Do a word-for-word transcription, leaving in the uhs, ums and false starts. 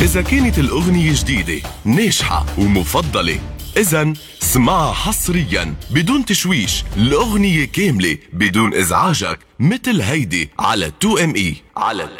إذا كانت الأغنية جديدة ناجحة ومفضلة، إذن اسمعها حصريا بدون تشويش، الأغنية كاملة بدون إزعاجك، مثل هيدي على تو ام اي على